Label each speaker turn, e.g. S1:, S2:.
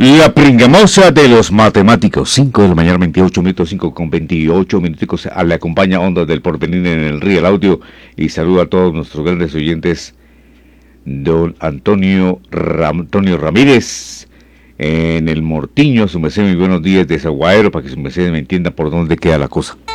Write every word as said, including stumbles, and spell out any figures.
S1: La pringamosa de los matemáticos, cinco de la mañana, veintiocho minutos, cinco con veintiocho minutos, le acompaña Ondas del Porvenir en el Real Audio y saluda a todos nuestros grandes oyentes. Don Antonio, Ram, Antonio Ramírez en el Mortiño, su merced, muy buenos días de Zaguaero, para que su merced me entienda por dónde queda la cosa.